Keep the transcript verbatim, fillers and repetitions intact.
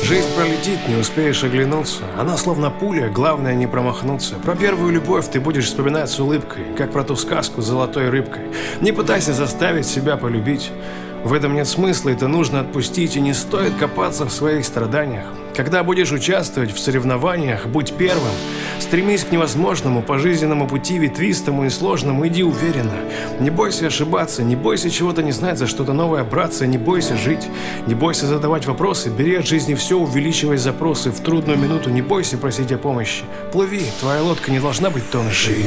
Жизнь пролетит, не успеешь оглянуться. Она словно пуля, главное не промахнуться. Про первую любовь ты будешь вспоминать с улыбкой, как про ту сказку с золотой рыбкой. Не пытайся заставить себя полюбить. В этом нет смысла, это нужно отпустить. И не стоит копаться в своих страданиях. Когда будешь участвовать в соревнованиях, будь первым. Стремись к невозможному, по жизненному пути, ветвистому и сложному, иди уверенно. Не бойся ошибаться, не бойся чего-то не знать, за что-то новое браться, не бойся жить. Не бойся задавать вопросы, бери от жизни все, увеличивай запросы. В трудную минуту не бойся просить о помощи. Плыви, твоя лодка не должна быть тонущей.